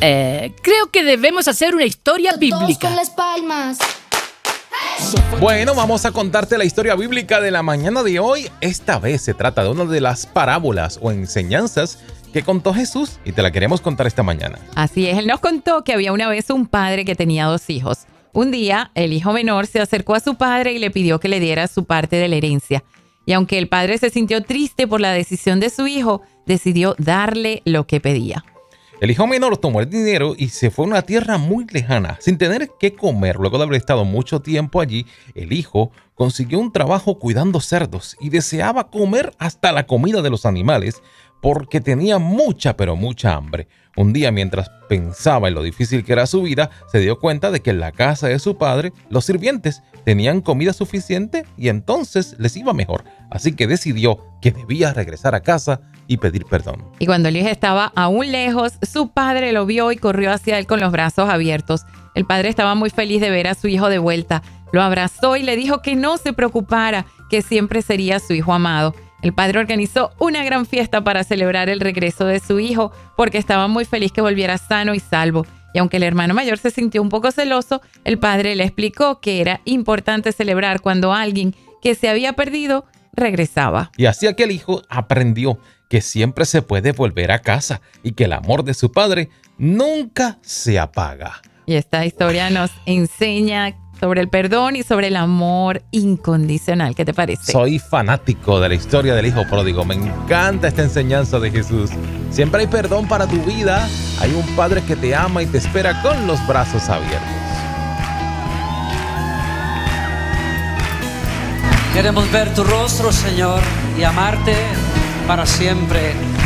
Creo que debemos hacer una historia bíblica. Todos con las palmas. Bueno, vamos a contarte la historia bíblica de la mañana de hoy. Esta vez se trata de una de las parábolas o enseñanzas que contó Jesús y te la queremos contar esta mañana. Así es, él nos contó que había una vez un padre que tenía 2 hijos. Un día, el hijo menor se acercó a su padre y le pidió que le diera su parte de la herencia. Y aunque el padre se sintió triste por la decisión de su hijo, decidió darle lo que pedía. El hijo menor tomó el dinero y se fue a una tierra muy lejana, sin tener qué comer. Luego de haber estado mucho tiempo allí, el hijo consiguió un trabajo cuidando cerdos y deseaba comer hasta la comida de los animales porque tenía mucha, pero mucha hambre. Un día, mientras pensaba en lo difícil que era su vida, se dio cuenta de que en la casa de su padre los sirvientes tenían comida suficiente y entonces les iba mejor. Así que decidió que debía regresar a casa y pedir perdón. Y cuando el hijo estaba aún lejos, su padre lo vio y corrió hacia él con los brazos abiertos. El padre estaba muy feliz de ver a su hijo de vuelta. Lo abrazó y le dijo que no se preocupara, que siempre sería su hijo amado. El padre organizó una gran fiesta para celebrar el regreso de su hijo porque estaba muy feliz que volviera sano y salvo. Y aunque el hermano mayor se sintió un poco celoso, el padre le explicó que era importante celebrar cuando alguien que se había perdido regresaba. Y así aquel hijo aprendió que siempre se puede volver a casa y que el amor de su padre nunca se apaga. Y esta historia nos enseña sobre el perdón y sobre el amor incondicional. ¿Qué te parece? Soy fanático de la historia del hijo pródigo. Me encanta esta enseñanza de Jesús. Siempre hay perdón para tu vida. Hay un padre que te ama y te espera con los brazos abiertos. Queremos ver tu rostro, Señor, y amarte para siempre.